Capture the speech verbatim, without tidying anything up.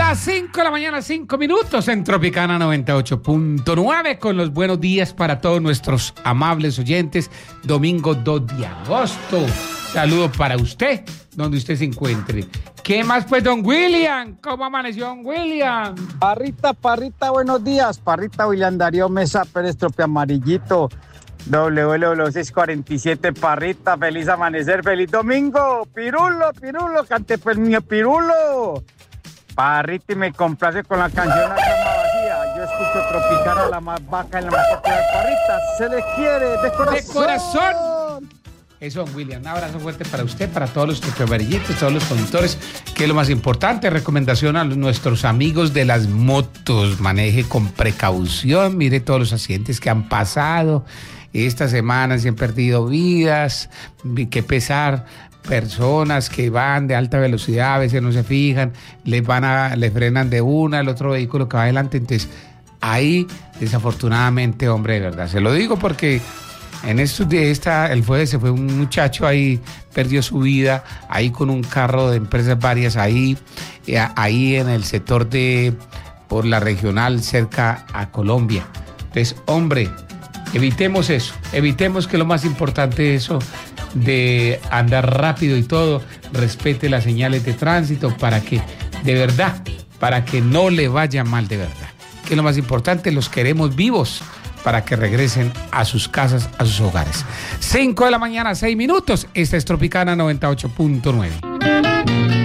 Las cinco de la mañana, cinco minutos en Tropicana noventa y ocho punto nueve con los buenos días para todos nuestros amables oyentes. Domingo dos de agosto. Saludo para usted, donde usted se encuentre. ¿Qué más pues, don William? ¿Cómo amaneció, don William? Parrita, Parrita, buenos días. Parrita, William Darío Mesa Pérez, Trope Amarillito. doble u doble u doble u seiscientos cuarenta y siete, Parrita, feliz amanecer, feliz domingo. Pirulo, Pirulo, cante pues mío, Pirulo. Parrita, y me complace con la canción La Cama Vacía. Yo escucho Tropicana, la más vaca en la más popular. Parrita, se le quiere de corazón. De corazón. Eso, don William, un abrazo fuerte para usted, para todos los tropeamarillitos, todos los conductores, que es lo más importante. Recomendación a nuestros amigos de las motos: maneje con precaución, mire todos los accidentes que han pasado esta semana, se han perdido vidas, qué pesar. Personas que van de alta velocidad, a veces no se fijan, les van a, les frenan de una, el otro vehículo que va adelante. Entonces, ahí, desafortunadamente, hombre, de verdad, se lo digo porque en estos días, esta, el jueves se fue un muchacho ahí, perdió su vida, ahí con un carro de empresas varias, ahí, ahí en el sector de, por la regional, cerca a Colombia. Entonces, hombre, evitemos eso, evitemos que lo más importante es eso, de andar rápido y todo, respete las señales de tránsito para que, de verdad, para que no le vaya mal de verdad. Que es lo más importante, los queremos vivos para que regresen a sus casas, a sus hogares. cinco de la mañana, seis minutos. Esta es Tropicana noventa y ocho punto nueve.